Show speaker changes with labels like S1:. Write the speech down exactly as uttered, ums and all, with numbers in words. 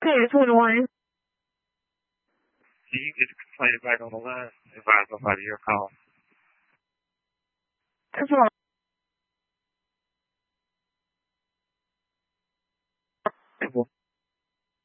S1: ten twenty-one.
S2: Can you get the complaint back on the line? If I somebody your call.
S1: That's all.